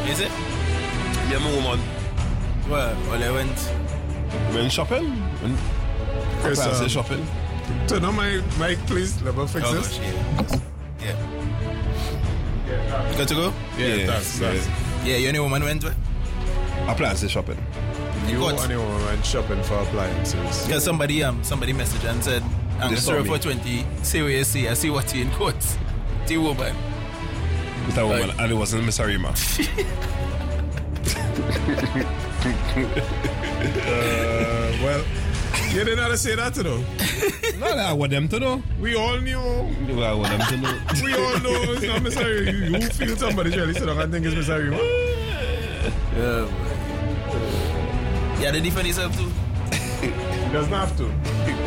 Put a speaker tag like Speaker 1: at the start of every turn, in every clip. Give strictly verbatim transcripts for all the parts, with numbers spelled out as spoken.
Speaker 1: Is it?
Speaker 2: Yeah, my woman.
Speaker 1: Well, well, I went.
Speaker 2: Went shopping. Went
Speaker 3: Chris,
Speaker 2: appliance
Speaker 3: um,
Speaker 2: shopping.
Speaker 3: Turn on my mic, please. Let me fix
Speaker 1: Oh,
Speaker 3: this.
Speaker 1: gosh, yeah. Yeah. Good to go?
Speaker 3: Yeah,
Speaker 2: Yeah,
Speaker 3: that's,
Speaker 2: yeah.
Speaker 3: that's.
Speaker 1: Yeah, you only woman went where?
Speaker 2: Appliance shopping.
Speaker 3: You
Speaker 1: What?
Speaker 3: anyone went shopping for appliances?
Speaker 1: Because somebody um somebody messaged and said, I'm
Speaker 2: They saw
Speaker 1: sorry
Speaker 2: me.
Speaker 1: for twenty. Say what you see. I see what you in quotes. The woman.
Speaker 2: With that woman,
Speaker 1: Right.
Speaker 2: and it wasn't Miss Arima.
Speaker 3: Uh, well, you didn't have to say that, though.
Speaker 2: No, I want them to know.
Speaker 3: We all knew.
Speaker 2: No, I want them to know.
Speaker 3: We all know it's not Miss Arima. You, you feel somebody's really so I can think it's Miss Arima.
Speaker 1: Yeah, yeah, they defend yourself too.
Speaker 3: He doesn't have to.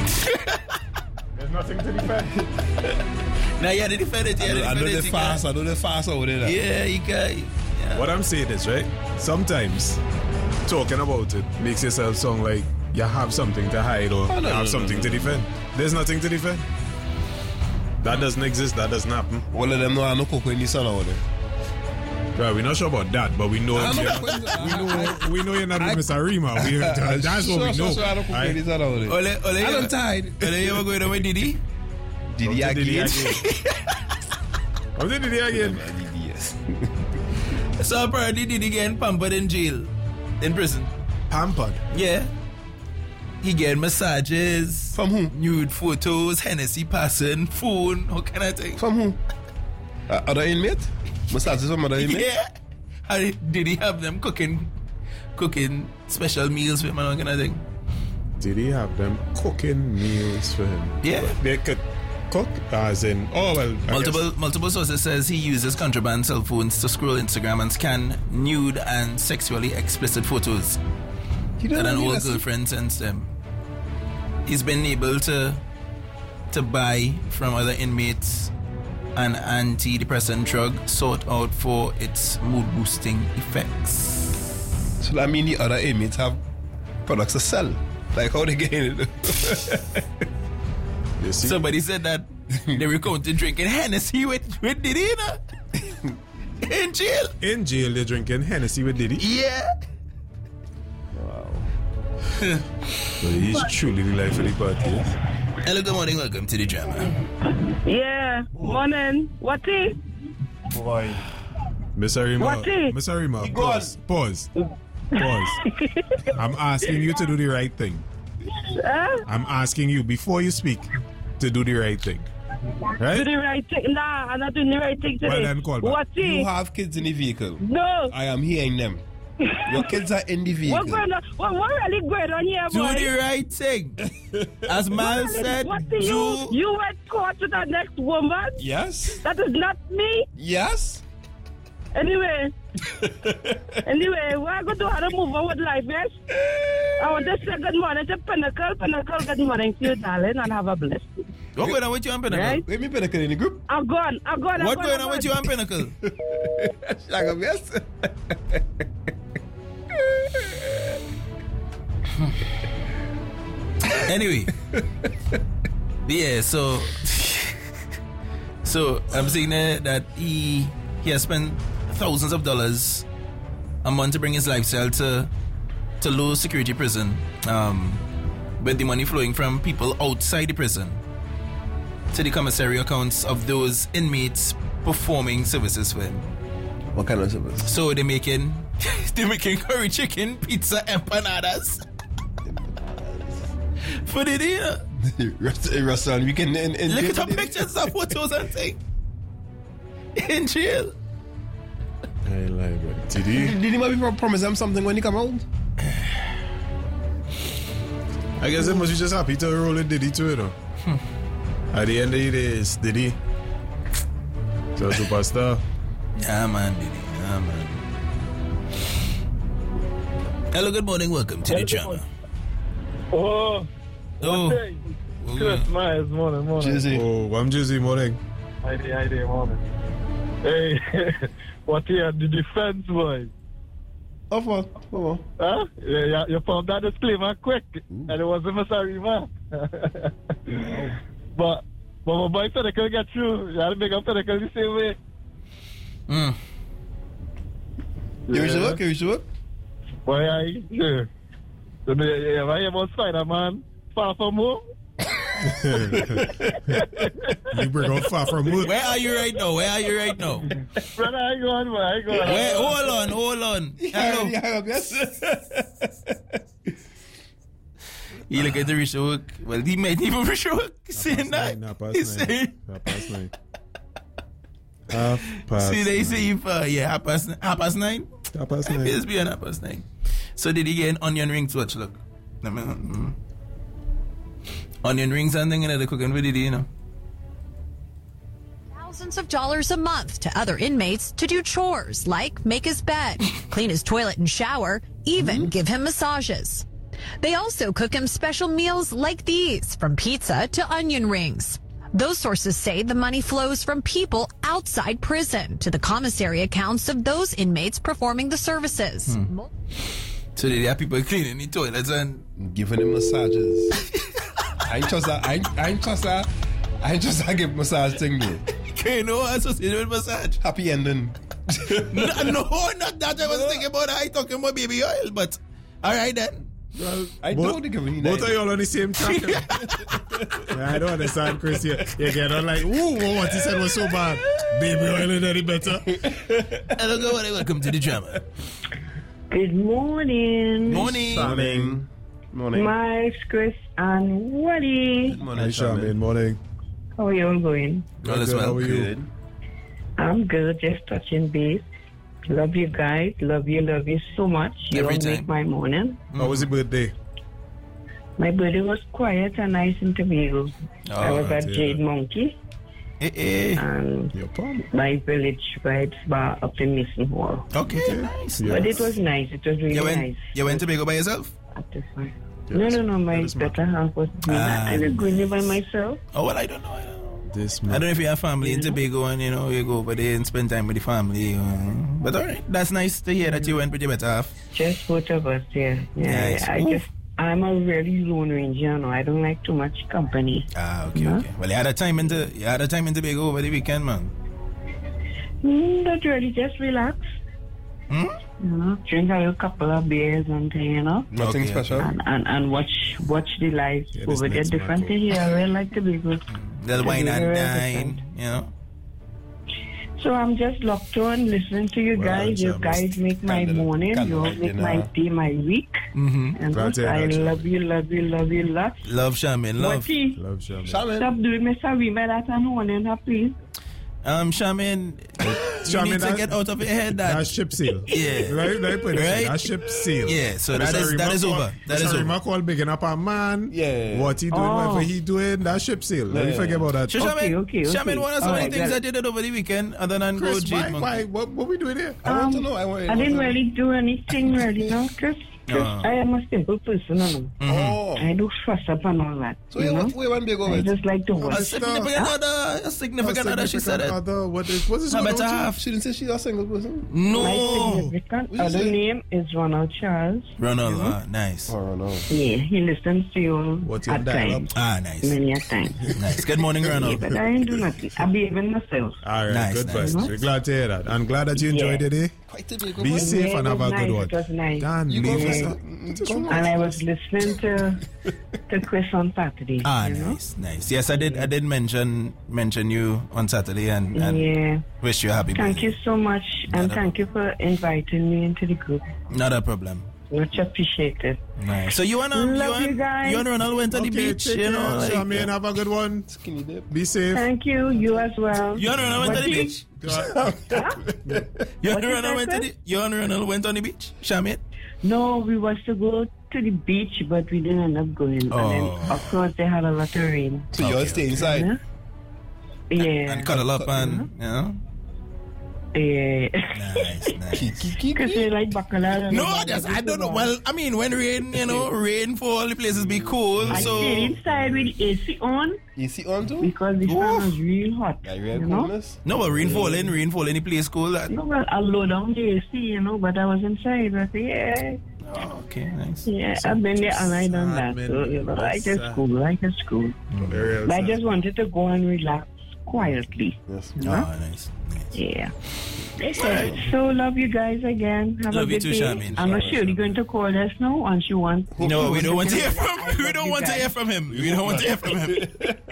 Speaker 3: There's nothing to defend.
Speaker 1: Nah, yeah, they defend it. Yeah,
Speaker 2: I
Speaker 1: they
Speaker 2: know, I know
Speaker 1: defend
Speaker 2: they
Speaker 1: it. you
Speaker 2: fast.
Speaker 1: can-
Speaker 2: I know they fast over there.
Speaker 1: Yeah, you can. Yeah.
Speaker 3: What I'm saying is, right, sometimes talking about it makes yourself sound like you have something to hide or
Speaker 2: Oh, no,
Speaker 3: have
Speaker 2: no,
Speaker 3: something
Speaker 2: no,
Speaker 3: to
Speaker 2: no.
Speaker 3: defend. There's nothing to defend. That doesn't exist. That doesn't happen.
Speaker 2: All of them know I no cook in the sun over there.
Speaker 3: Right, we're not sure about that, but we know
Speaker 2: I know
Speaker 3: you're-
Speaker 2: cook in the-
Speaker 3: we know
Speaker 2: I-
Speaker 3: we know you're not
Speaker 2: I-
Speaker 3: with Miss Arima. We, that's what
Speaker 2: Sure,
Speaker 3: we
Speaker 2: sure,
Speaker 3: know.
Speaker 2: sure, I don't cook
Speaker 3: Right?
Speaker 2: in the sun over there.
Speaker 1: Ole, Ole,
Speaker 2: I
Speaker 1: you-
Speaker 2: don't tired.
Speaker 1: Ole, you ever going with Didi?
Speaker 2: Did he
Speaker 3: Come to Diddy
Speaker 2: again?
Speaker 3: Come to Diddy again.
Speaker 2: Yes.
Speaker 1: So apparently Didi getting pampered in jail, in prison.
Speaker 3: Pampered.
Speaker 1: Yeah. He getting massages.
Speaker 2: From who?
Speaker 1: Nude photos, Hennessy passing, phone, how can I think?
Speaker 2: From who? Uh, other inmate? Massages from other inmate?
Speaker 1: Yeah. How did did he have them cooking cooking special meals for him and all kind of thing?
Speaker 3: Did he have them cooking meals for him?
Speaker 1: Yeah.
Speaker 3: They could cook as in, oh, well. I
Speaker 1: Multiple multiple sources says he uses contraband cell phones to scroll Instagram and scan nude and sexually explicit photos
Speaker 2: He
Speaker 1: that
Speaker 2: don't
Speaker 1: an
Speaker 2: need
Speaker 1: old
Speaker 2: us.
Speaker 1: girlfriend sends them. He's been able to to buy from other inmates an antidepressant drug sought out for its mood boosting effects.
Speaker 2: So that mean the other inmates have products to sell. Like how they getting it?
Speaker 3: You see?
Speaker 1: Somebody said that they were counting drinking Hennessy with, with Diddy you know? in jail.
Speaker 3: in jail, they're drinking Hennessy with Diddy.
Speaker 1: Yeah.
Speaker 3: But he's truly the life of the party.
Speaker 1: Hello, good morning. Welcome to the drama.
Speaker 4: Yeah, morning. What is?
Speaker 2: Boy.
Speaker 3: Miss Arima,
Speaker 4: What is?
Speaker 3: Miss Arima, pause, pause, pause. I'm asking you to do the right thing.
Speaker 4: Huh?
Speaker 3: I'm asking you, before you speak, to do the right thing.
Speaker 4: Do
Speaker 3: Right?
Speaker 4: the right thing. Nah, I'm not doing the right thing today.
Speaker 3: Well, then call back.
Speaker 4: What
Speaker 2: You
Speaker 4: is?
Speaker 2: have kids in the vehicle.
Speaker 4: No.
Speaker 2: I am hearing them. Your kids are in the
Speaker 4: What's
Speaker 2: vehicle.
Speaker 4: going on? What, what really going on here,
Speaker 1: Do
Speaker 4: boy?
Speaker 1: the right thing. As Miles said,
Speaker 4: What do
Speaker 1: do
Speaker 4: you? You went caught with the next woman?
Speaker 2: Yes?
Speaker 4: That is not me.
Speaker 2: Yes?
Speaker 4: Anyway. anyway, we're going to have to move on with life, yes? I want to say good morning to Pinnacle. Pinnacle, good morning to you, darling, and have a blessed day.
Speaker 1: What going on with you on Pinnacle?
Speaker 4: Right?
Speaker 2: Wait, me Pinnacle in the group?
Speaker 4: I'm gone. I'm gone. I'm
Speaker 1: What
Speaker 4: gone,
Speaker 1: going
Speaker 4: I'm
Speaker 1: on with
Speaker 4: gone.
Speaker 1: you on Pinnacle?
Speaker 2: Shagam, yes?
Speaker 1: Anyway. Yeah, so so I'm seeing there that he he has spent thousands of dollars a month to bring his lifestyle to to low security prison. Um with the money flowing from people outside the prison to the commissary accounts of those inmates performing services for him.
Speaker 2: What kind of service?
Speaker 1: So they're making they're making curry chicken, pizza, empanadas. For the dinner.
Speaker 2: Restaurant, we can... In, in,
Speaker 1: Look
Speaker 2: in,
Speaker 1: at the pictures of photos and things. In jail.
Speaker 3: I lie, bro. Did he?
Speaker 2: Did he maybe promise them something when he come out?
Speaker 3: I guess they must be just happy to roll with Diddy too, you know. At the end of the day, it's Diddy. So superstar.
Speaker 1: Yeah, man, Diddy. Yeah, man. Hello, good morning. Welcome to the drama.
Speaker 5: Oh,
Speaker 1: Oh,
Speaker 5: hey, Chris, Myers, morning, morning.
Speaker 2: Jizzy.
Speaker 3: Oh, I'm Jizzy morning.
Speaker 5: Hi there, hi there, morning. Hey, what here, the defense boys?
Speaker 2: Oh, what? What?
Speaker 5: Huh? Yeah, yeah, you found that disclaimer quick, and it wasn't a sorry man. but, but my boy said I couldn't get through. You had to make up Pinnacle the same way.
Speaker 1: mm.
Speaker 2: You reach the work? You reach the work?
Speaker 5: Why I? Yeah. So, yeah, yeah, I am on Spider-Man. Far from home.
Speaker 3: You bring on far from wood.
Speaker 1: Where are you right now? Where are you right now?
Speaker 5: Brother, I go on, man. I go on.
Speaker 1: Where? Hold on, hold on. Hello.
Speaker 2: Yeah, yes.
Speaker 1: You look at the reach the work. Well, he might even reach the work. Saying that.
Speaker 3: Nine, half past
Speaker 1: He's
Speaker 3: nine.
Speaker 1: saying.
Speaker 3: Half past nine. Half past
Speaker 1: See, they
Speaker 3: nine.
Speaker 1: say if, uh, yeah, half past, half past nine?
Speaker 3: Half past nine.
Speaker 1: It's beyond half past nine. So did he get an onion ring to watch? Look. I mean, mm. Onion rings and thing in the cooking with it, you know.
Speaker 6: Thousands of dollars a month to other inmates to do chores like make his bed, clean his toilet and shower, even give him massages. They also cook him special meals like these, from pizza to onion rings. Those sources say the money flows from people outside prison to the commissary accounts of those inmates performing the services.
Speaker 1: So did they have people cleaning the toilets and
Speaker 2: Giving him massages. I ain't trust that. I ain't, I ain't trust that. I ain't trust that give massage thing, though.
Speaker 1: you know associated with massage?
Speaker 2: Happy ending.
Speaker 1: no, no, not that. I was thinking about I talking about baby oil, but all right then.
Speaker 3: Well,
Speaker 2: I
Speaker 3: both,
Speaker 2: don't think of any
Speaker 3: both
Speaker 2: night.
Speaker 3: of y'all on the same track. Yeah, I don't understand, Chris. You, you get on like, ooh, what he said was so bad. Baby oil ain't any better.
Speaker 1: Hello, go on. Welcome to the drama.
Speaker 4: Good morning.
Speaker 1: Morning.
Speaker 2: Morning. Morning.
Speaker 4: Mike, Chris, and Wally.
Speaker 2: Good morning,
Speaker 3: Hi, Charmaine. Morning.
Speaker 4: How are you all going?
Speaker 1: All is
Speaker 3: Good,
Speaker 1: well.
Speaker 3: how are you?
Speaker 2: Good.
Speaker 4: I'm good, just touching base. Love you guys. Love you, love you so much. You
Speaker 1: Every
Speaker 4: all
Speaker 1: time.
Speaker 4: make my morning.
Speaker 3: How was your birthday?
Speaker 4: My birthday was quiet and nice in Tobago. I was
Speaker 3: right,
Speaker 4: at
Speaker 3: yeah.
Speaker 4: Jade Monkey
Speaker 1: Eh, eh.
Speaker 4: and
Speaker 3: Your palm.
Speaker 4: my village vibes bar up in Mason Hall.
Speaker 1: Okay, nice.
Speaker 3: Yeah.
Speaker 4: But it was nice. It was really
Speaker 1: You went,
Speaker 4: nice.
Speaker 1: you went to Tobago by yourself?
Speaker 4: At this time. No, no, no. My
Speaker 3: That is
Speaker 4: better half was doing that.
Speaker 1: Ah,
Speaker 4: I was going there by myself.
Speaker 1: Oh, well, I don't know. I don't know.
Speaker 3: This
Speaker 1: I don't
Speaker 3: man.
Speaker 1: know if you have family in Tobago and, you know, you go over there and spend time with the family. Uh, but all right, that's nice to hear that you went with your better half.
Speaker 4: Just both of us, yeah. Yeah,
Speaker 1: Nice.
Speaker 4: I
Speaker 1: Oof.
Speaker 4: just, I'm a really lone ranger, you know. I don't like too much company.
Speaker 1: Ah, okay,
Speaker 4: Yeah.
Speaker 1: okay. Well, you had a time in the, you had a time in Tobago over the weekend, man.
Speaker 4: Mm, not really, just relax.
Speaker 1: Hmm?
Speaker 4: You know, drink a little couple of beers and thing, you know.
Speaker 2: Nothing
Speaker 1: Okay,
Speaker 2: special.
Speaker 4: And, and, and watch watch the life
Speaker 3: Yeah, this
Speaker 4: over there.
Speaker 3: next man
Speaker 4: Different
Speaker 3: cool.
Speaker 4: here. I really like to be good.
Speaker 1: Little wine and
Speaker 4: Very
Speaker 1: dine, you know.
Speaker 4: So I'm just locked on, listening to you
Speaker 3: Well,
Speaker 4: guys. You
Speaker 3: James.
Speaker 4: guys make my
Speaker 2: Candle-
Speaker 4: morning. You
Speaker 2: candlelight
Speaker 4: make my
Speaker 2: dinner.
Speaker 4: day, my week.
Speaker 1: Mm-hmm.
Speaker 4: And
Speaker 3: Glad to hear
Speaker 4: I
Speaker 3: that,
Speaker 4: love you, love you, love you, love.
Speaker 1: Love, Charmaine, love.
Speaker 4: Whatty?
Speaker 3: Love Charmaine.
Speaker 2: Shaman.
Speaker 4: Stop doing me sorry, my that and morning, huh, please.
Speaker 1: Um, Charmaine, you
Speaker 3: Charmaine,
Speaker 1: need to
Speaker 3: that-
Speaker 1: get out of your head that.
Speaker 3: That's ship seal.
Speaker 1: Yeah.
Speaker 3: Right, right, put it.
Speaker 1: Right?
Speaker 3: That's ship seal.
Speaker 1: Yeah, so
Speaker 3: And
Speaker 1: that
Speaker 3: it's
Speaker 1: is-
Speaker 3: a
Speaker 1: that is
Speaker 3: remark-
Speaker 1: over. That
Speaker 3: it's
Speaker 1: is
Speaker 3: a
Speaker 1: over.
Speaker 3: remark called bigging up a man.
Speaker 2: Yeah.
Speaker 3: What he doing,
Speaker 4: Oh.
Speaker 3: whatever he doing, that's ship seal. Let me
Speaker 2: Yeah.
Speaker 3: forget about that.
Speaker 1: So, Charmaine,
Speaker 4: Okay, okay, okay.
Speaker 1: Charmaine, what are some
Speaker 4: All
Speaker 1: of the
Speaker 4: right,
Speaker 1: things
Speaker 4: well-
Speaker 1: that you did over the weekend other than go
Speaker 3: Chris,
Speaker 1: Jade
Speaker 3: why,
Speaker 1: Monkey?
Speaker 3: why, what, what we doing here?
Speaker 2: I want to
Speaker 4: Um,
Speaker 2: know. I, want,
Speaker 4: I didn't really do anything really, no, Chris. Chris,
Speaker 1: Ah.
Speaker 4: I am a simple person, no.
Speaker 2: Oh.
Speaker 4: I do fuss up and all that.
Speaker 2: So
Speaker 4: you
Speaker 2: you
Speaker 4: know?
Speaker 2: want, where one big
Speaker 4: I
Speaker 2: over?
Speaker 4: just like to
Speaker 1: A
Speaker 4: work.
Speaker 1: significant other, a significant other, she said it.
Speaker 3: Other, what is, what is
Speaker 1: A
Speaker 3: going
Speaker 1: better
Speaker 3: on with you?
Speaker 1: half.
Speaker 2: She didn't say she's a single person.
Speaker 4: My
Speaker 1: No.
Speaker 4: significant
Speaker 2: What you
Speaker 4: other
Speaker 2: say?
Speaker 4: name is Ronald Charles.
Speaker 1: Ronald, ah, nice.
Speaker 2: Oh, no.
Speaker 4: Yeah, he listens to you
Speaker 3: What's your
Speaker 4: at
Speaker 3: dial
Speaker 4: times,
Speaker 1: Ah, nice.
Speaker 4: many a time.
Speaker 1: Nice. Good morning,
Speaker 4: Yeah,
Speaker 1: Ronald.
Speaker 4: but I ain't do nothing. I behave in myself.
Speaker 3: All right,
Speaker 1: Nice,
Speaker 3: good
Speaker 1: nice.
Speaker 3: vibes. We're glad to hear that. I'm glad that you enjoyed
Speaker 4: Yeah.
Speaker 3: the day.
Speaker 2: Quite a big
Speaker 3: Be
Speaker 2: one.
Speaker 3: safe
Speaker 4: Yeah,
Speaker 3: and
Speaker 4: it
Speaker 3: have a
Speaker 4: was
Speaker 3: good
Speaker 4: nice,
Speaker 3: one.
Speaker 4: it was nice.
Speaker 3: Dan,
Speaker 2: You
Speaker 3: leave
Speaker 2: go
Speaker 3: us
Speaker 2: for
Speaker 3: up.
Speaker 4: And I was listening to to Chris on Saturday.
Speaker 1: Ah,
Speaker 4: you know?
Speaker 1: nice, nice. Yes, I did. I did mention mention you on Saturday and, and
Speaker 4: Yeah.
Speaker 1: wish you a happy
Speaker 4: Thank
Speaker 1: birthday.
Speaker 4: you so much, and
Speaker 1: Not a
Speaker 4: thank you for inviting me into the group.
Speaker 1: Not a problem.
Speaker 4: Much appreciated.
Speaker 1: Nice. So you and um, you
Speaker 4: Love you
Speaker 1: and
Speaker 4: guys.
Speaker 1: you and Ronald went to the
Speaker 3: Okay,
Speaker 1: beach,
Speaker 3: take
Speaker 1: you
Speaker 3: care.
Speaker 1: know. Like,
Speaker 3: Charmaine, have a good one.
Speaker 2: Skinny dip.
Speaker 3: Be safe.
Speaker 4: Thank you. You as well.
Speaker 1: you and Ronald went to the
Speaker 4: What
Speaker 1: beach.
Speaker 3: Go-
Speaker 1: You and
Speaker 4: What you
Speaker 1: Ronald
Speaker 4: said,
Speaker 1: went to
Speaker 4: sir?
Speaker 1: the. You and Ronald went on the beach, Charmaine.
Speaker 4: No, we was to go to the beach, but we didn't end up going.
Speaker 1: Oh.
Speaker 4: And then, of course, they had a lot of rain.
Speaker 2: So you all stay inside.
Speaker 4: Yeah. Yeah.
Speaker 1: And cuddle up and you know.
Speaker 4: yeah.
Speaker 1: Nice, nice.
Speaker 4: Because they like bacala.
Speaker 1: No, that's, I don't know. Well, I mean, when rain, you know, rain fall, the places be cold.
Speaker 4: I
Speaker 1: So
Speaker 4: stayed inside with the A C on
Speaker 2: You see on too?
Speaker 4: because the sun was real hot.
Speaker 2: Yeah, you real
Speaker 4: you know?
Speaker 2: coolness?
Speaker 1: no, but rain fall in, rain fall in the place cold. That,
Speaker 4: No, well, I low down the A C, you know, but I was inside. I said, yeah,
Speaker 1: oh, okay, nice.
Speaker 4: yeah, I've been there and I done that. So, you know, I just
Speaker 3: Sad.
Speaker 4: cool, like it's cool.
Speaker 3: Very
Speaker 4: But I
Speaker 3: sad.
Speaker 4: just wanted to go and relax quietly.
Speaker 2: Yes.
Speaker 4: You know?
Speaker 1: Oh, nice. nice.
Speaker 4: Yeah. So, so love you guys again. Have
Speaker 1: Love
Speaker 4: a
Speaker 1: you
Speaker 4: good
Speaker 1: too,
Speaker 4: day.
Speaker 1: Charmaine.
Speaker 4: I'm not sure you're going to call us now once you want.
Speaker 1: No, we don't want to hear from
Speaker 4: I
Speaker 1: We
Speaker 4: love
Speaker 1: don't
Speaker 4: you
Speaker 1: want to
Speaker 4: guys.
Speaker 1: hear from him. We don't want to hear from him.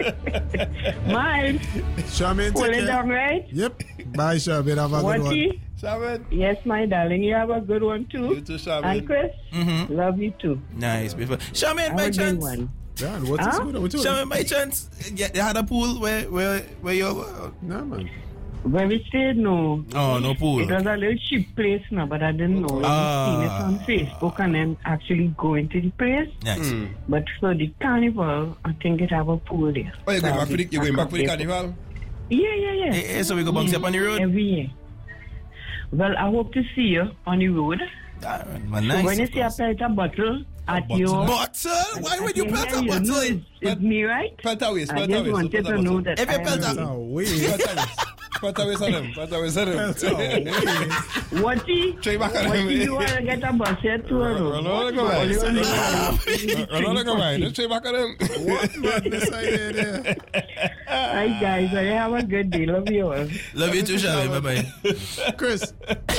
Speaker 4: Mine.
Speaker 3: Charmaine,
Speaker 4: Pull
Speaker 3: take
Speaker 4: it
Speaker 3: care.
Speaker 4: down, right?
Speaker 3: Yep. Bye, Charmaine. Have a good one.
Speaker 4: Watty?
Speaker 2: Shaman.
Speaker 4: Yes, my darling. You have a good one too.
Speaker 2: You too,
Speaker 4: And
Speaker 2: Shaman.
Speaker 4: Chris,
Speaker 1: Mm-hmm.
Speaker 4: love you too.
Speaker 1: Nice. Beautiful. Shaman,
Speaker 4: Have
Speaker 1: by
Speaker 4: a good
Speaker 1: chance.
Speaker 4: one.
Speaker 3: Dan, what's
Speaker 4: Huh?
Speaker 3: this good? What you doing?
Speaker 1: Shaman, by chance. Yeah, you had a pool where where where you.
Speaker 3: Nah, man.
Speaker 4: Where we stayed, no.
Speaker 1: Oh, no pool.
Speaker 4: It was a little cheap place now, but I didn't know.
Speaker 1: Ah.
Speaker 4: I seen it on Facebook and then actually going to the place.
Speaker 1: Nice.
Speaker 4: But for the carnival, I think it have a pool there.
Speaker 2: Oh, you're going back for the, you're going back for the carnival?
Speaker 4: Yeah, yeah, yeah.
Speaker 1: Hey, hey, so we go bounce up on the road.
Speaker 4: Every year. Well, I hope to see you on the road.
Speaker 1: Ah, man,
Speaker 4: So
Speaker 1: nice.
Speaker 4: when you
Speaker 1: of
Speaker 4: see a
Speaker 1: course.
Speaker 4: pelt a bottle at your...
Speaker 1: Bottle? Why would you
Speaker 4: at
Speaker 1: pelt
Speaker 4: your
Speaker 1: a
Speaker 4: hair, you know
Speaker 1: bottle?
Speaker 4: it's, it's me, right?
Speaker 2: Pelt away,
Speaker 4: I
Speaker 2: pelt
Speaker 4: just
Speaker 2: away.
Speaker 4: wanted to know that
Speaker 1: If you
Speaker 4: I
Speaker 1: pelt
Speaker 4: am
Speaker 1: a-
Speaker 3: Oh, wait.
Speaker 2: Pelt away, son. Pelt away, son.
Speaker 4: What he?
Speaker 2: Try back on
Speaker 4: What
Speaker 2: him.
Speaker 4: he do want to get a bus here too?
Speaker 2: Run on, go back. Run on, go back. Don't try back on him.
Speaker 3: What madness I hear there?
Speaker 4: Hi guys, I have a good day. Love you all.
Speaker 1: Love you too, Shaman. Bye bye.
Speaker 3: Chris,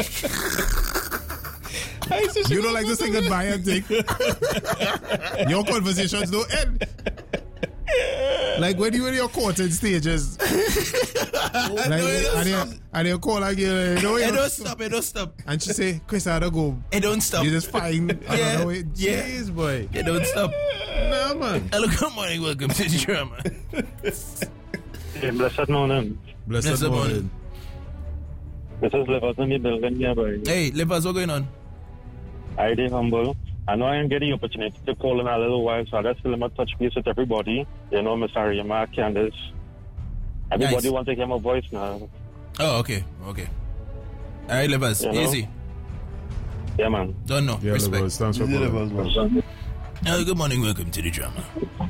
Speaker 3: you don't like to say goodbye and take. Your conversations don't end. Like when you in your courting stages. Like,
Speaker 1: No, it don't
Speaker 3: and, you, and you call again, you know,
Speaker 1: It
Speaker 3: you
Speaker 1: don't stop. It don't stop.
Speaker 3: and she say, Chris, I had to go.
Speaker 1: It don't stop.
Speaker 3: You just find
Speaker 1: Yeah,
Speaker 3: another way.
Speaker 1: yeah.
Speaker 3: Jeez, boy.
Speaker 1: It don't stop.
Speaker 3: Nah, man.
Speaker 1: Hello, good morning. Welcome to the drama.
Speaker 5: Hey, blessed morning.
Speaker 3: Blessed,
Speaker 1: Blessed
Speaker 3: morning.
Speaker 1: morning.
Speaker 5: This is Livers in the building here, boy.
Speaker 1: Hey, Lippers, what's going on?
Speaker 5: I did humble. I know I am getting the opportunity to call in a little while, so I just still my touch base with everybody. You know, Miss Ariama, Candace. Everybody
Speaker 1: Nice.
Speaker 5: wants to hear my voice now.
Speaker 1: Oh, okay. Okay. All right, Lippers.
Speaker 5: You know?
Speaker 1: Easy.
Speaker 5: Yeah, man.
Speaker 1: Don't know.
Speaker 3: Yeah,
Speaker 1: Respect.
Speaker 3: Levels, thanks for calling.
Speaker 1: Hello, good morning. Welcome to the drama.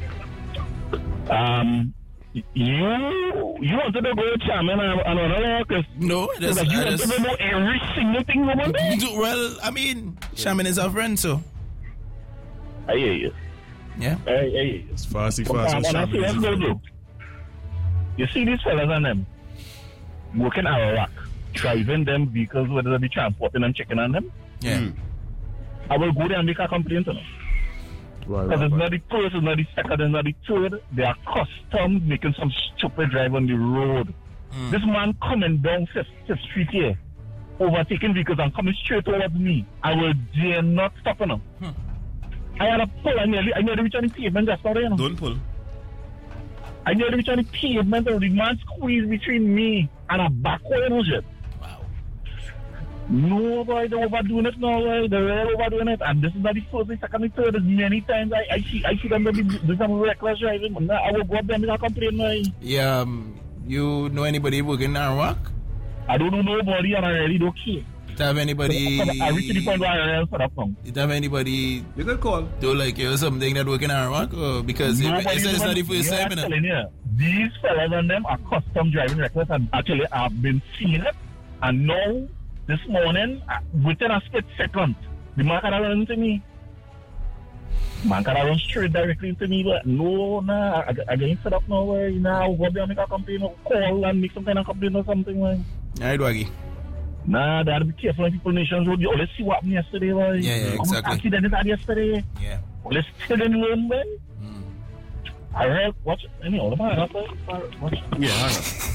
Speaker 5: Um, you you wanted to go with Charmaine and another because
Speaker 1: No, that's,
Speaker 5: like you
Speaker 1: I
Speaker 5: want
Speaker 1: just,
Speaker 5: to know every single thing about it.
Speaker 1: well, I mean, Shaman is our friend, so
Speaker 5: I hear you.
Speaker 1: yeah.
Speaker 5: I I hear you.
Speaker 3: It's fasty,
Speaker 5: But,
Speaker 3: fast.
Speaker 5: um, and I see let's go, bro. You see these fellas and them working our rock, driving them vehicles, whether they be transporting them, checking on them.
Speaker 1: Yeah.
Speaker 5: I will go there and make a complaint to them.
Speaker 3: Right,
Speaker 5: Because
Speaker 3: right,
Speaker 5: it's
Speaker 3: right.
Speaker 5: not the first, it's not the second, it's not the third. They are custom making some stupid drive on the road. This man coming down Fifth, Fifth Street here, overtaking vehicles and coming straight towards me. I will dare not stop him. I had a pull. I nearly, I nearly reached on the pavement just now, you know.
Speaker 2: Don't pull.
Speaker 5: I nearly reached on the pavement, and the man squeezed between me and a backward, you know, shit.
Speaker 1: Wow.
Speaker 5: No, boy, they're overdoing it now, boy. They're really overdoing it. And this is not the first, the second, the third. There's many times I, I see I see them do do some reckless driving. But now I will go up there and make a complaint, boy.
Speaker 1: Yeah. Um, you know anybody working in our work?
Speaker 5: I don't know nobody, and I really don't care.
Speaker 1: Do you have anybody?
Speaker 5: I reach to the point where I really fed up now.
Speaker 1: Do you have anybody
Speaker 2: You can call.
Speaker 1: do like you or something that work in our work? Or because if,
Speaker 5: Nobody
Speaker 1: it's, it's not the
Speaker 5: even-
Speaker 1: first
Speaker 5: yeah,
Speaker 1: time,
Speaker 5: I'm
Speaker 1: you know.
Speaker 5: telling you, these fellas and them are custom driving reckless, and actually I've been seeing it. And now, this morning, uh, within a split second, the man can run into me. Man can run straight directly into me, but no, nah, I, I getting fed up now. Way. Now I'll go there and make a complaint, or call and make some kind of complaint or something. Way.
Speaker 1: All right, Waggy.
Speaker 5: Nah, they have to be careful when people nations road. You always see what happened yesterday. Way.
Speaker 1: Yeah, yeah,
Speaker 5: How much
Speaker 1: exactly.
Speaker 5: accident is that yesterday?
Speaker 1: Yeah.
Speaker 5: Always still in room, way. I heard, watch, any other man out there? Watch.
Speaker 3: Yeah, I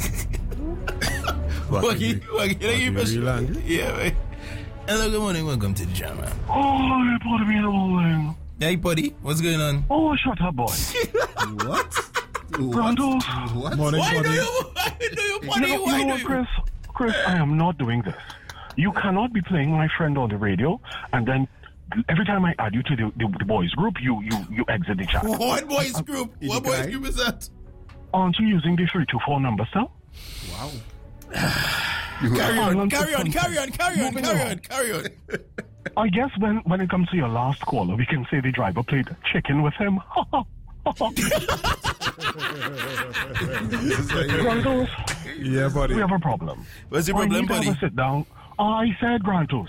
Speaker 3: know.
Speaker 1: Waggy, Waggy,
Speaker 3: Waggy
Speaker 1: you push.
Speaker 3: real angry?
Speaker 1: Yeah, right. Hello, good morning. Welcome to the drama.
Speaker 5: Oh, you put me in the morning.
Speaker 1: Hey, buddy, what's going on?
Speaker 5: Oh, shut up, boy.
Speaker 2: What?
Speaker 5: Brando.
Speaker 2: What?
Speaker 3: Morning,
Speaker 1: Why do
Speaker 3: morning.
Speaker 1: you? Why do you? Why do
Speaker 7: You
Speaker 1: you?
Speaker 7: know,
Speaker 1: Why
Speaker 7: you know
Speaker 1: do
Speaker 7: what,
Speaker 1: you?
Speaker 7: Chris? Chris, I am not doing this. You cannot be playing my friend on the radio, and then every time I add you to the, the, the boys group, you, you, you exit the chat.
Speaker 1: What boys group? What boys
Speaker 3: guy?
Speaker 1: group is that?
Speaker 7: Aren't you using the three two four number still?
Speaker 1: Carry on,
Speaker 7: on,
Speaker 1: carry on,
Speaker 7: moving
Speaker 1: carry on, carry on,
Speaker 7: Moving
Speaker 1: carry
Speaker 7: on.
Speaker 1: on, carry on.
Speaker 7: I guess when, when it comes to your last caller, we can say the driver played chicken with him. Grantos,
Speaker 3: Yeah, buddy.
Speaker 7: we have a problem.
Speaker 1: What's your
Speaker 7: I
Speaker 1: problem,
Speaker 7: need to have
Speaker 1: buddy?
Speaker 7: a sit down. I said Grantos.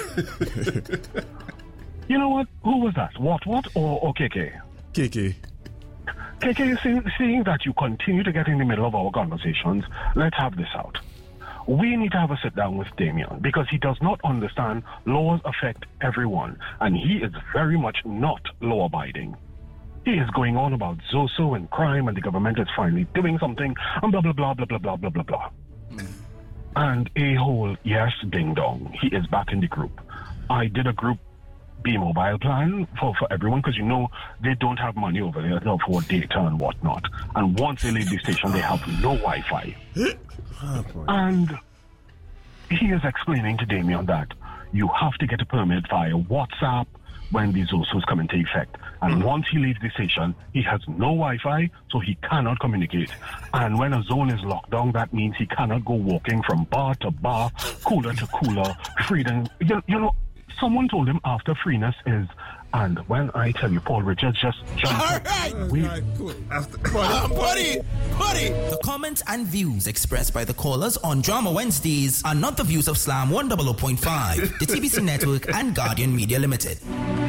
Speaker 7: You know what? Who was that? What, what? Or, or K K?
Speaker 3: K K.
Speaker 7: K K, seeing, seeing that you continue to get in the middle of our conversations, let's have this out. we need to have a sit down with Damien because he does not understand laws affect everyone, and he is very much not law abiding. He is going on about Zoso and crime, and the government is finally doing something, and blah blah blah blah blah blah blah blah blah. Mm. And a whole yes, ding dong, he is back in the group. I did a group B mobile plan for, for everyone because you know they don't have money over there for data and whatnot. And once they leave the station, they have no Wi-Fi. Oh, and he is explaining to Damien that you have to get a permit via WhatsApp when these Zosos come into effect. And mm-hmm. once he leaves the station, he has no Wi-Fi, so he cannot communicate. And when a zone is locked down, that means he cannot go walking from bar to bar, cooler to cooler, freedom. You, you know, someone told him after freeness is, and when I tell you, Paul Richards just jumped.
Speaker 1: All right,
Speaker 3: we, all right cool. After,
Speaker 1: uh, buddy, buddy.
Speaker 8: The comments and views expressed by the callers on Drama Wednesdays are not the views of Slam one hundred point five, the T B C Network, and Guardian Media Limited.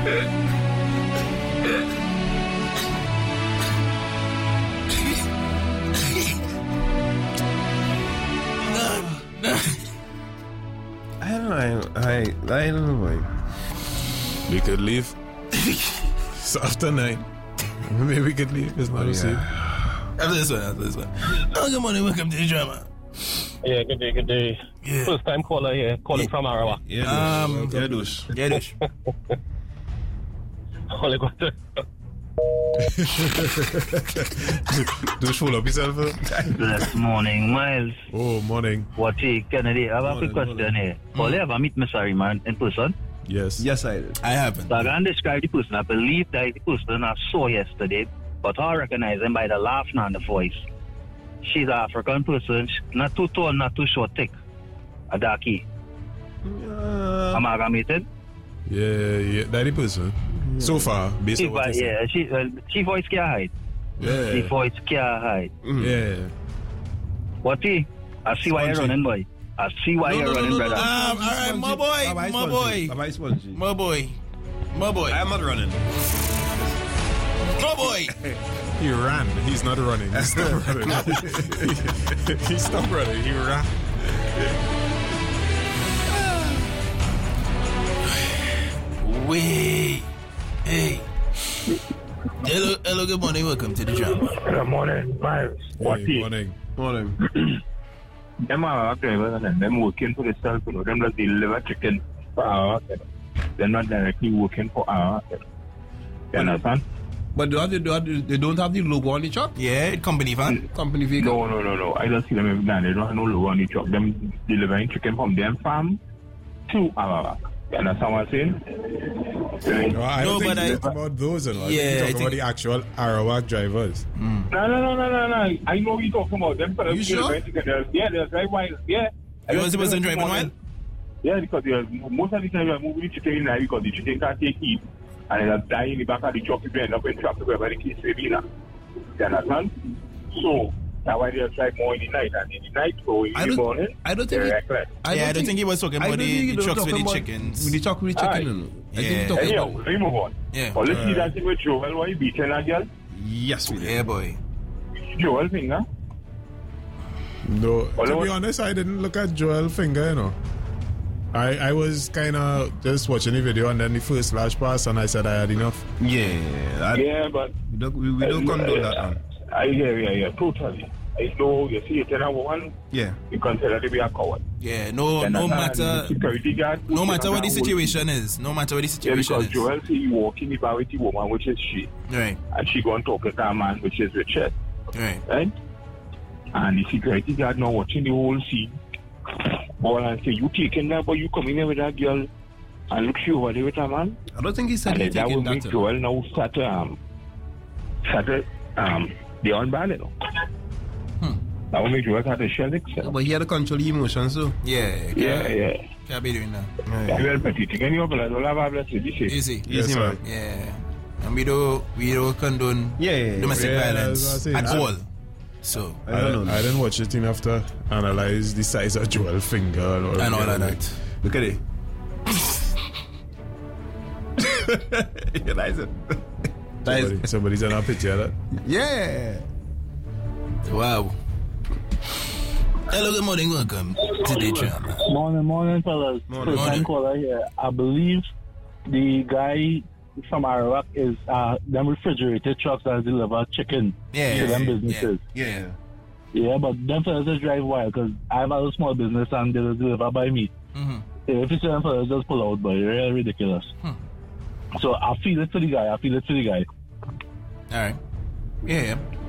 Speaker 2: I don't know. I, I, I don't know. Why.
Speaker 3: We could leave. It's after nine. Maybe we could leave. It's not
Speaker 1: oh,
Speaker 3: yeah.
Speaker 1: After this one, after this one. Oh, good morning. Welcome to the drama.
Speaker 9: Yeah, good day, good day.
Speaker 1: Yeah.
Speaker 9: First time caller here, calling yeah. from Arawak.
Speaker 3: Yeah,
Speaker 1: um,
Speaker 3: yeah, douche.
Speaker 1: Yeah, douche.
Speaker 9: Holy God.
Speaker 3: Douche full up yourself.
Speaker 10: Good morning, Miles.
Speaker 3: Oh, morning.
Speaker 10: What is Kennedy? I have a quick question here. Paul, you ever meet Mister Ariman in person?
Speaker 3: Yes.
Speaker 2: Yes, I did.
Speaker 1: I haven't.
Speaker 10: So I can describe the person. I believe that is the person I saw yesterday, but I recognize him by the laugh and the voice. She's an African person, not too tall, not too short, thick. A darkie. Uh, Amalgamated?
Speaker 3: Yeah, yeah, that the person. Yeah. So far, based
Speaker 10: she,
Speaker 3: on what you
Speaker 10: yeah,
Speaker 3: said.
Speaker 10: she, uh, she voice can't hide.
Speaker 3: Yeah.
Speaker 10: She voice can't hide.
Speaker 3: Mm. Yeah.
Speaker 10: What he? I see why you're running, boy. I see why
Speaker 1: no,
Speaker 10: you're
Speaker 1: no,
Speaker 10: running,
Speaker 1: no, no,
Speaker 10: brother.
Speaker 1: No, um, all right, my boy, my boy,
Speaker 2: my boy,
Speaker 1: my boy, my boy.
Speaker 2: I am not running.
Speaker 1: My boy.
Speaker 3: He ran. He's not running. He stopped running. he, he stopped running. He ran.
Speaker 1: Wait. Hey. Hello, hello, good morning. Welcome to the drama.
Speaker 5: Good morning, Miles. What
Speaker 3: Hey, morning.
Speaker 2: Morning.
Speaker 5: Them are drivers and them working for themselves, you know, them just deliver chicken for our market. They're not directly working for our market. You understand?
Speaker 2: But do they, do they don't have the logo on the truck?
Speaker 1: Yeah, company van.
Speaker 2: Company vehicle?
Speaker 5: No, no, no, no. I just see them every day. They don't have no logo on the truck. Them delivering chicken from their farm to our. You understand what I'm saying?
Speaker 3: No, I don't
Speaker 1: no,
Speaker 3: think
Speaker 1: but I,
Speaker 3: about those and all.
Speaker 1: Yeah,
Speaker 3: I think
Speaker 1: I
Speaker 3: about
Speaker 1: think,
Speaker 3: the actual Arawak drivers.
Speaker 1: Mm.
Speaker 5: No, no, no, no, no, no. I know you're talking about them.
Speaker 3: You sure?
Speaker 5: Yeah, they're driving wild. Yeah.
Speaker 1: Because it wasn't driving wild?
Speaker 5: Yeah, because most of the time you're moving the chicken in there because the chicken can't take heat. And they're dying in the back of the truck if they end up in traffic wherever the case may be. You understand? So, that's why they drive more in the night. And in the night or in
Speaker 2: I
Speaker 5: the morning,
Speaker 2: I don't think
Speaker 5: they're
Speaker 2: he,
Speaker 5: reckless.
Speaker 2: I
Speaker 1: yeah,
Speaker 2: don't
Speaker 1: I don't think he was talking about the, the trucks with the chickens.
Speaker 2: With the truck with the chicken.
Speaker 1: Right.
Speaker 2: I
Speaker 1: Yeah.
Speaker 2: think he talking
Speaker 5: Anyhow,
Speaker 2: about...
Speaker 5: let me move on.
Speaker 1: Yeah.
Speaker 5: Well, let's see that thing with Joel while you beating that girl.
Speaker 2: Yes, we did.
Speaker 1: Yeah, boy.
Speaker 5: Joel finger.
Speaker 3: No,
Speaker 5: Well,
Speaker 3: to
Speaker 5: what-
Speaker 3: be honest, I didn't look at Joel Finger, you know. I, I was kind of just watching the video and then the first flash pass and I said I had enough.
Speaker 2: Yeah. That,
Speaker 5: Yeah, but
Speaker 2: we don't, we, we don't
Speaker 5: uh,
Speaker 2: condone that, man.
Speaker 5: I yeah, yeah, yeah, totally. I know you see it in a woman,
Speaker 2: Yeah.
Speaker 5: you consider to be a coward.
Speaker 1: Yeah, no,
Speaker 5: And
Speaker 1: no
Speaker 5: that's
Speaker 1: matter,
Speaker 5: the security guard.
Speaker 1: no matter what the
Speaker 5: And that
Speaker 1: situation is, no matter what the
Speaker 5: will- Yeah,
Speaker 1: situation
Speaker 5: because
Speaker 1: is.
Speaker 5: Joel see you walk in the bar with the woman, which is she,
Speaker 1: Right,
Speaker 5: and she go and talk to that man, which is Richard,
Speaker 1: right.
Speaker 5: right? And the security guard now watching the whole scene. Ball and say, you taking that boy, you come in here with that girl, and look you over there with that man.
Speaker 2: I don't think he said
Speaker 5: And
Speaker 2: he
Speaker 5: then that will
Speaker 2: taking
Speaker 5: make
Speaker 2: that.
Speaker 5: Joel now start um start um the unbalanced.
Speaker 1: Hmm.
Speaker 5: That will make Joel start to shell itself.
Speaker 2: But he had to control the emotions, so.
Speaker 1: Yeah,
Speaker 5: Yeah, yeah.
Speaker 1: can't be doing that.
Speaker 5: Yeah, well, but you think any of us will have a blessing, you see?
Speaker 1: Easy.
Speaker 3: Yes,
Speaker 2: Easy,
Speaker 3: sir.
Speaker 2: man.
Speaker 1: Yeah. And we don't, we don't condone
Speaker 2: Yeah, yeah, yeah.
Speaker 1: domestic
Speaker 3: Yeah,
Speaker 1: violence
Speaker 3: that's what I
Speaker 1: at
Speaker 3: was
Speaker 1: all. So,
Speaker 2: I don't know.
Speaker 3: I, I didn't watch it enough to analyze the size of Joel Finger and all,
Speaker 1: and all of that.
Speaker 2: Look at it. You realize it? That
Speaker 3: Somebody,
Speaker 2: is,
Speaker 3: somebody's in a picture of that.
Speaker 2: yeah.
Speaker 1: Wow. Hello, good morning, welcome to the drama.
Speaker 9: Morning, morning, fellas.
Speaker 1: Morning.
Speaker 9: First
Speaker 1: Morning.
Speaker 9: time caller here. I believe the guy from Arawak is uh, them refrigerated trucks that deliver chicken
Speaker 1: Yeah,
Speaker 9: to them
Speaker 1: yeah,
Speaker 9: businesses.
Speaker 1: Yeah.
Speaker 9: Yeah, but them fellas just drive wild because I have a small business and they just deliver by me.
Speaker 1: Mm-hmm.
Speaker 9: Yeah, if it's them fellas just pull out, but it's really ridiculous.
Speaker 1: Hmm.
Speaker 9: So I feel it for the guy. I feel it for the guy.
Speaker 1: All right. Yeah, yeah.